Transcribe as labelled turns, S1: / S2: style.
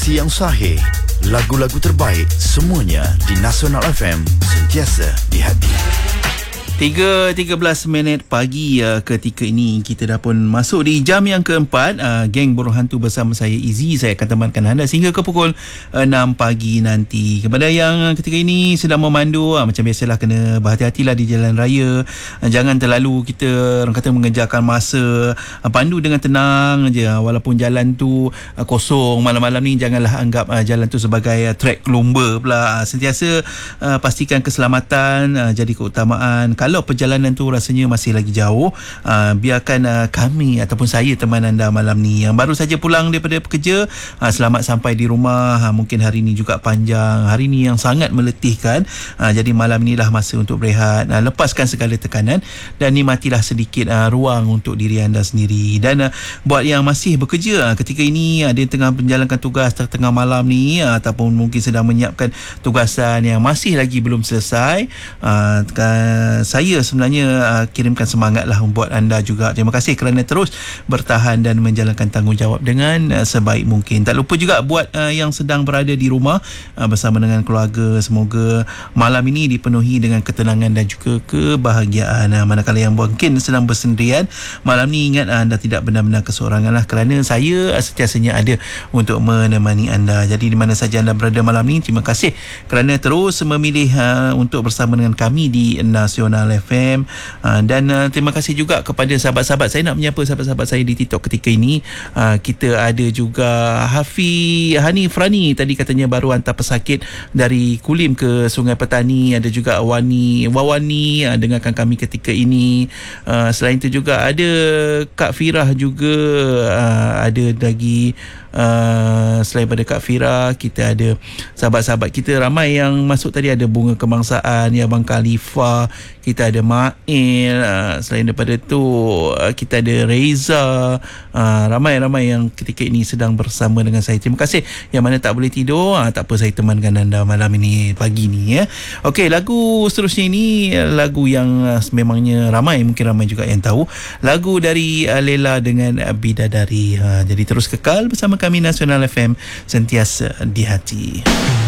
S1: Informasi yang sahih, lagu-lagu terbaik, semuanya di Nasional FM, sentiasa di hati.
S2: 3.13 pagi ketika ini kita dah pun masuk di jam yang keempat. Geng Burung Hantu bersama saya Izzy. Saya akan temankan anda sehingga ke pukul 6 pagi nanti. Kepada yang ketika ini sedang memandu, macam biasalah kena berhati-hatilah di jalan raya. Jangan terlalu kita orang kata mengejarkan masa. Pandu dengan tenang je. Walaupun jalan tu kosong malam-malam ni, janganlah anggap jalan tu sebagai trek lomba pula. Sentiasa pastikan keselamatan jadi keutamaan. Kalau perjalanan tu rasanya masih lagi jauh, biarkan kami ataupun saya teman anda malam ni. Yang baru saja pulang daripada pekerja, selamat sampai di rumah. Mungkin hari ni juga panjang, hari ni yang sangat meletihkan. Jadi malam inilah masa untuk berehat, lepaskan segala tekanan dan nikmatilah sedikit ruang untuk diri anda sendiri. Dan buat yang masih bekerja ketika ini, ada yang tengah menjalankan tugas tengah malam ni, ataupun mungkin sedang menyiapkan tugasan yang masih lagi belum selesai, saya sebenarnya kirimkan semangatlah buat anda juga. Terima kasih kerana terus bertahan dan menjalankan tanggungjawab dengan sebaik mungkin. Tak lupa juga buat yang sedang berada di rumah bersama dengan keluarga, semoga malam ini dipenuhi dengan ketenangan dan juga kebahagiaan. Manakala yang mungkin sedang bersendirian malam ni, ingat anda tidak benar-benar keseorangan lah, kerana saya sentiasanya ada untuk menemani anda. Jadi di mana saja anda berada malam ni, terima kasih kerana terus memilih untuk bersama dengan kami di Nasional FM. Dan terima kasih juga kepada sahabat-sahabat saya. Nak menyapa sahabat-sahabat saya di TikTok ketika ini. Kita ada juga Hanif Rani, tadi katanya baru hantar pesakit dari Kulim ke Sungai Petani. Ada juga Wawani dengarkan kami ketika ini. Selain itu juga ada Kak Firah juga. Ada lagi selain pada Kak Fira, kita ada sahabat-sahabat kita ramai yang masuk tadi. Ada Bunga Kebangsaan, ya, Abang Khalifah, kita ada Mail, selain daripada tu kita ada Reza, ramai-ramai yang ketika ini sedang bersama dengan saya. Terima kasih. Yang mana tak boleh tidur, tak apa, saya temankan anda malam ini, pagi ni, ya. Okey, lagu seterusnya ini lagu yang memangnya mungkin ramai juga yang tahu. Lagu dari Lela dengan Bidadari. Jadi terus kekal bersama kami Nasional FM, sentiasa di hati.